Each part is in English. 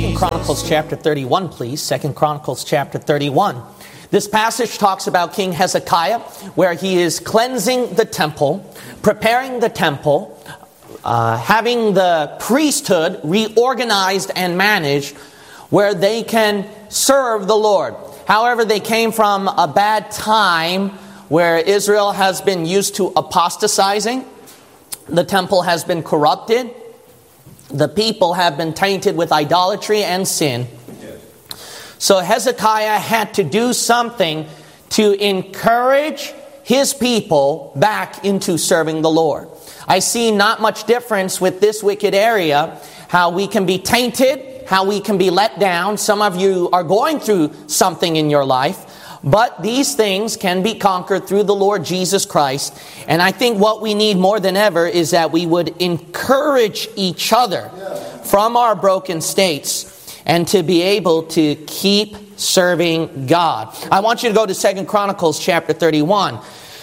2 Chronicles chapter 31, please. 2 Chronicles chapter 31. This passage talks about King Hezekiah, where he is cleansing the temple, preparing the temple, having the priesthood reorganized and managed where they can serve the Lord. However, they came from a bad time where Israel has been used to apostatizing. The temple has been corrupted. The people have been tainted with idolatry and sin. So Hezekiah had to do something to encourage his people back into serving the Lord. I see not much difference with this wicked area, how we can be tainted, how we can be let down. Some of you are going through something in your life, but these things can be conquered through the Lord Jesus Christ. And I think what we need more than ever is that we would encourage each other from our broken states and to be able to keep serving God. I want you to go to 2 Chronicles chapter 31.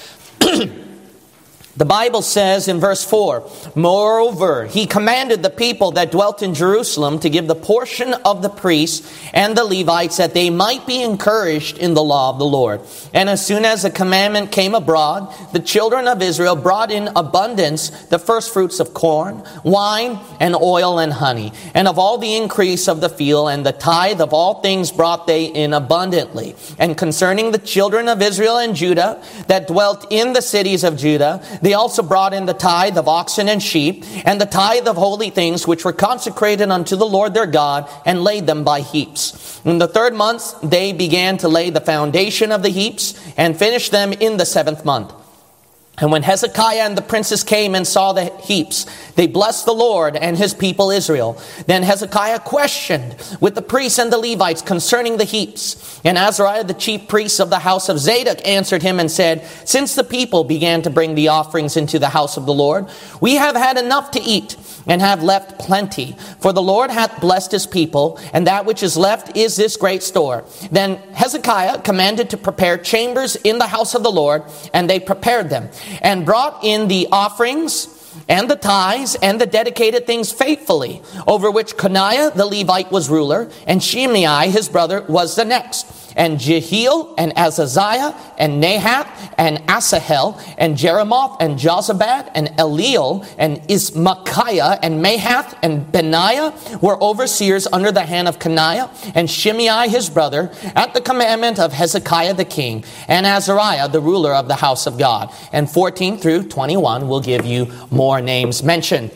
The Bible says in verse 4, "Moreover, he commanded the people that dwelt in Jerusalem to give the portion of the priests and the Levites that they might be encouraged in the law of the Lord. And as soon as the commandment came abroad, the children of Israel brought in abundance the first fruits of corn, wine, and oil and honey, and of all the increase of the field, and the tithe of all things brought they in abundantly. And concerning the children of Israel and Judah that dwelt in the cities of Judah, they also brought in the tithe of oxen and sheep, and the tithe of holy things which were consecrated unto the Lord their God, and laid them by heaps. In the 3rd month they began to lay the foundation of the heaps, and finished them in the 7th month. And when Hezekiah and the princes came and saw the heaps, they blessed the Lord and his people Israel. Then Hezekiah questioned with the priests and the Levites concerning the heaps. And Azariah, the chief priest of the house of Zadok, answered him and said, Since the people began to bring the offerings into the house of the Lord, we have had enough to eat, and have left plenty. For the Lord hath blessed his people, and that which is left is this great store. Then Hezekiah commanded to prepare chambers in the house of the Lord, and they prepared them, and brought in the offerings and the tithes and the dedicated things faithfully, over which Coniah the Levite was ruler, and Shimei his brother was the next, and Jehiel and Azaziah and Nahath and Asahel and Jeremoth and Jozabad and Eliel and Ismachiah and Mahath and Benaiah were overseers under the hand of Coniah and Shimei his brother at the commandment of Hezekiah the king, and Azariah the ruler of the house of God. And 14 through 21 will give you more names mentioned.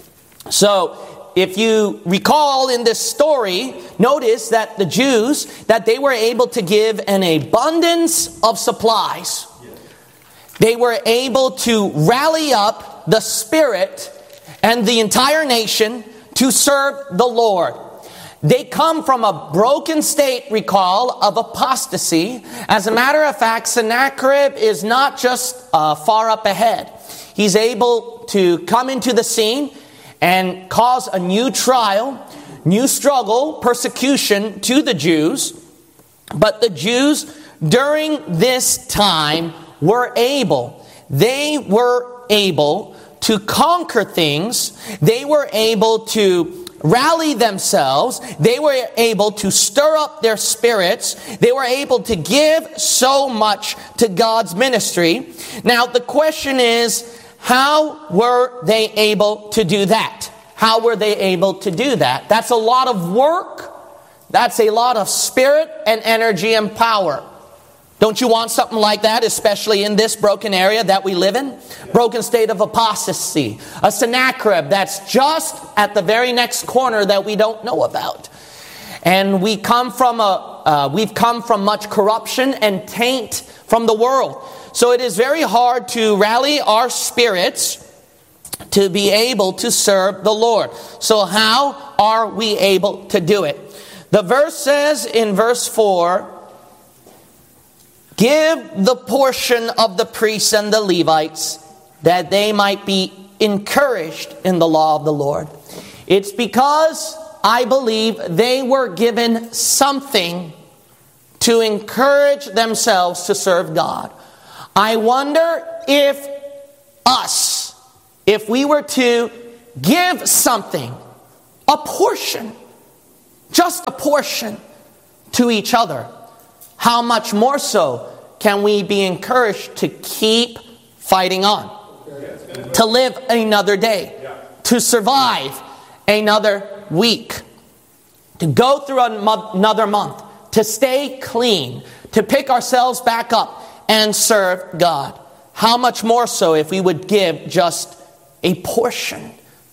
So, if you recall in this story, notice that the Jews, that they were able to give an abundance of supplies. They were able to rally up the spirit and the entire nation to serve the Lord. They come from a broken state, recall, of apostasy. As a matter of fact, Sennacherib is not just far up ahead. He's able to come into the scene and cause a new trial, new struggle, persecution to the Jews. But the Jews during this time were able to conquer things. They were able to rally themselves. They were able to stir up their spirits. They were able to give so much to God's ministry. Now the question is, how were they able to do that? How were they able to do that? That's a lot of work. That's a lot of spirit and energy and power. Don't you want something like that, especially in this broken area that we live in? Broken state of apostasy. A Sennacherib that's just at the very next corner that we don't know about. And we've come from much corruption and taint from the world. So it is very hard to rally our spirits to be able to serve the Lord. So how are we able to do it? The verse says in verse 4, Give the portion of the priests and the Levites that they might be encouraged in the law of the Lord. It's because I believe they were given something to encourage themselves to serve God. I wonder if we were to give something, a portion, just a portion to each other, how much more so can we be encouraged to keep fighting on, to live another day, to survive another week, to go through another month, to stay clean, to pick ourselves back up and serve God. How much more so if we would give just a portion,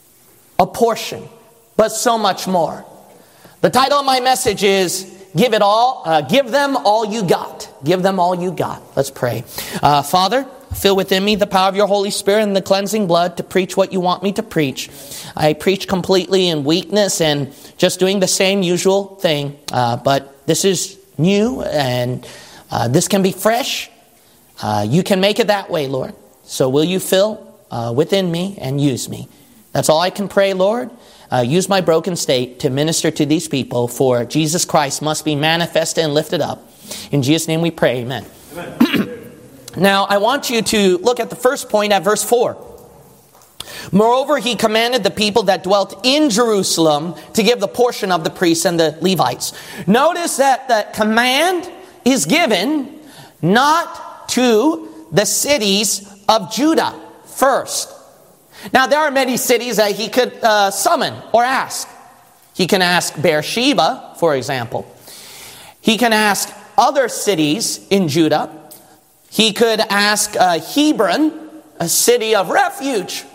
but so much more. The title of my message is, Give them all you got. Give them all you got. Let's pray. Father, fill within me the power of your Holy Spirit and the cleansing blood to preach what you want me to preach. I preach completely in weakness and just doing the same usual thing. But this is new and this can be fresh. You can make it that way, Lord. So will you fill within me and use me? That's all I can pray, Lord. Use my broken state to minister to these people, for Jesus Christ must be manifested and lifted up. In Jesus' name we pray, amen. Now, I want you to look at the first point at verse 4. Moreover, he commanded the people that dwelt in Jerusalem to give the portion of the priests and the Levites. Notice that the command is given not to the cities of Judah first. Now, there are many cities that he could summon or ask. He can ask Beersheba, for example. He can ask other cities in Judah. He could ask Hebron, a city of refuge.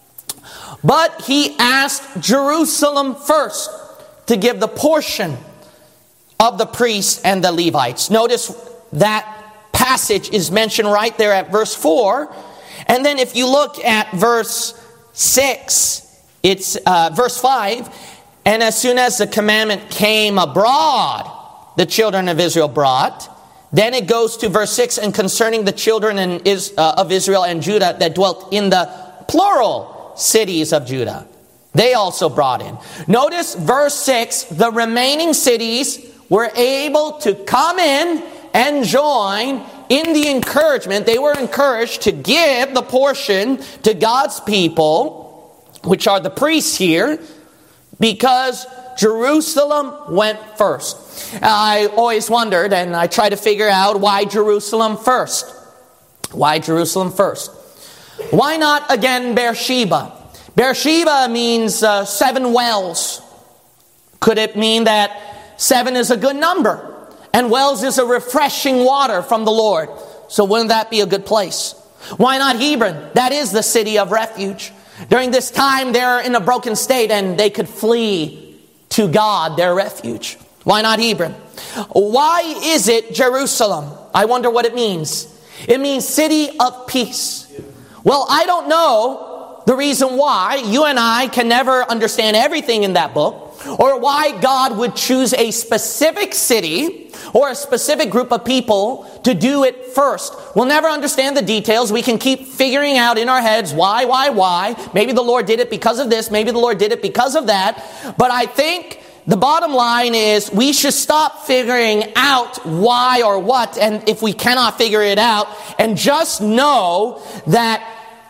But he asked Jerusalem first to give the portion of the priests and the Levites. Notice that passage is mentioned right there at verse 4. And then if you look at verse 6, it's verse 5. And as soon as the commandment came abroad, the children of Israel brought. Then it goes to verse 6, and concerning the children of Israel and Judah that dwelt in the plural cities of Judah, they also brought in. Notice verse 6, the remaining cities were able to come in and join in the encouragement. They were encouraged to give the portion to God's people, which are the priests here, because Jerusalem went first. I always wondered, and I try to figure out, why Jerusalem first? Why Jerusalem first? Why not again Beersheba? Beersheba means 7 wells. Could it mean that 7 is a good number? And wells is a refreshing water from the Lord. So wouldn't that be a good place? Why not Hebron? That is the city of refuge. During this time, they're in a broken state and they could flee to God, their refuge. Why not Hebron? Why is it Jerusalem? I wonder what it means. It means city of peace. Well, I don't know the reason why. You and I can never understand everything in that book, or why God would choose a specific city or a specific group of people to do it first. We'll never understand the details. We can keep figuring out in our heads why. Maybe the Lord did it because of this. Maybe the Lord did it because of that. But I think the bottom line is we should stop figuring out why or what, and if we cannot figure it out, and just know that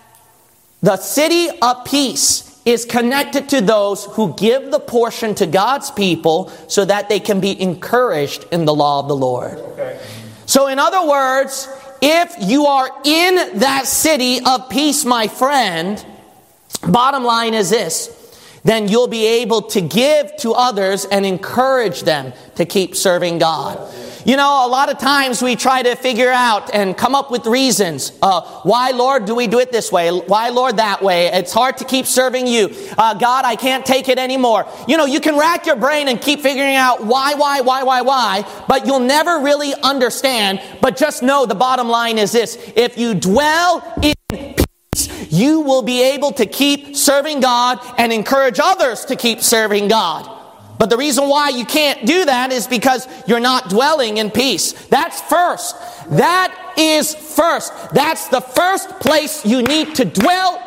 the city of peace is connected to those who give the portion to God's people so that they can be encouraged in the law of the Lord. Okay. So in other words, if you are in that city of peace, my friend, bottom line is this: then you'll be able to give to others and encourage them to keep serving God. You know, a lot of times we try to figure out and come up with reasons. Why, Lord, do we do it this way? Why, Lord, that way? It's hard to keep serving you. God, I can't take it anymore. You know, you can rack your brain and keep figuring out why, but you'll never really understand. But just know the bottom line is this: if you dwell in peace, you will be able to keep serving God and encourage others to keep serving God. But the reason why you can't do that is because you're not dwelling in peace. That's first. That is first. That's the first place you need to dwell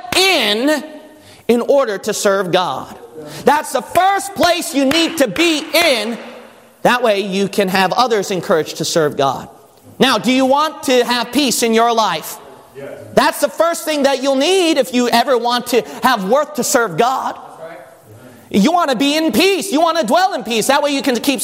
in order to serve God. That's the first place you need to be in. That way you can have others encouraged to serve God. Now, do you want to have peace in your life? Yes. That's the first thing that you'll need if you ever want to have work to serve God. You want to be in peace. You want to dwell in peace. That way you can keep